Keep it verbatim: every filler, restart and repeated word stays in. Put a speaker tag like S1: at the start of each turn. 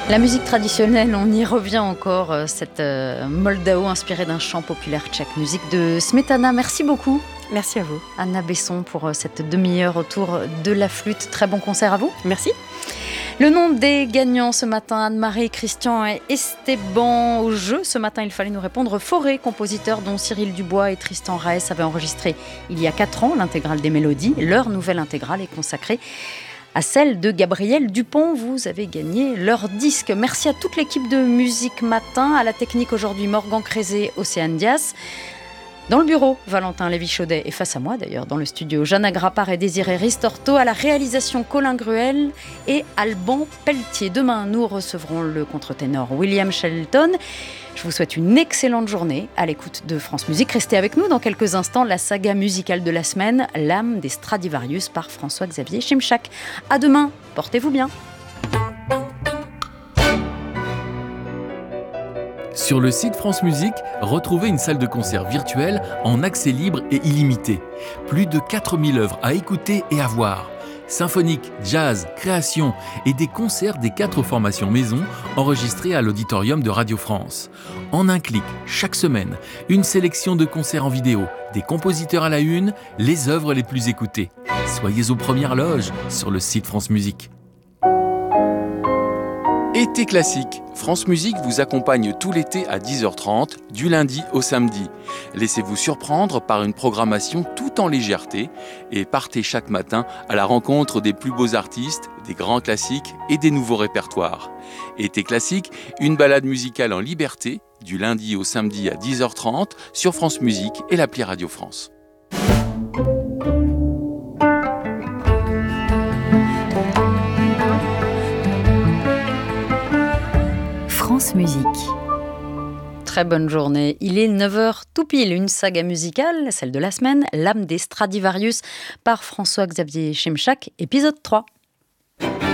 S1: La musique traditionnelle, on y revient encore, cette euh, Moldao inspirée d'un chant populaire tchèque, musique de Smetana. Merci beaucoup.
S2: Merci à vous.
S1: Anna Besson pour cette demi-heure autour de la flûte. Très bon concert à vous.
S2: Merci.
S1: Le nom des gagnants ce matin, Anne-Marie, Christian et Esteban. Au jeu, ce matin, il fallait nous répondre. Forêt, compositeur dont Cyril Dubois et Tristan Raes avaient enregistré il y a quatre ans l'intégrale des mélodies. Leur nouvelle intégrale est consacrée à celle de Gabriel Dupont. Vous avez gagné leur disque. Merci à toute l'équipe de Musique Matin, à la technique aujourd'hui Morgan Crézé, Océane Dias. Dans le bureau, Valentin Lévy-Chaudet et face à moi d'ailleurs dans le studio, Jeanne Grappard et Désiré Ristorto, à la réalisation Colin Gruel et Alban Pelletier. Demain, nous recevrons le contre-ténor William Shelton. Je vous souhaite une excellente journée à l'écoute de France Musique. Restez avec nous dans quelques instants, la saga musicale de la semaine, L'âme des Stradivarius par François-Xavier Chimchak. À demain, portez-vous bien.
S3: Sur le site France Musique, retrouvez une salle de concert virtuelle en accès libre et illimité. Plus de quatre mille œuvres à écouter et à voir. Symphonique, jazz, création et des concerts des quatre formations maison enregistrés à l'auditorium de Radio France. En un clic, chaque semaine, une sélection de concerts en vidéo, des compositeurs à la une, les œuvres les plus écoutées. Soyez aux premières loges sur le site France Musique.
S4: Été classique, France Musique vous accompagne tout l'été à dix heures trente, du lundi au samedi. Laissez-vous surprendre par une programmation tout en légèreté et partez chaque matin à la rencontre des plus beaux artistes, des grands classiques et des nouveaux répertoires. Été classique, une balade musicale en liberté, du lundi au samedi à dix heures trente sur France Musique et l'appli Radio France.
S1: France Musique. Très bonne journée. Il est neuf heures tout pile. Une saga musicale, celle de la semaine, L'âme des Stradivarius par François-Xavier Chimchak, épisode trois.